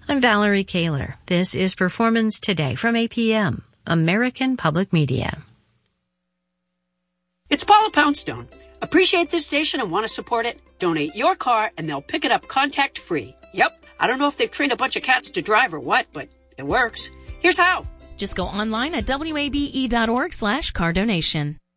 I'm Valerie Kaler. This is Performance Today from APM, American Public Media. It's Paula Poundstone. Appreciate this station and want to support it? Donate your car and they'll pick it up contact-free. Yep. I don't know if they've trained a bunch of cats to drive or what, but it works. Here's how. Just go online at wabe.org/car donation.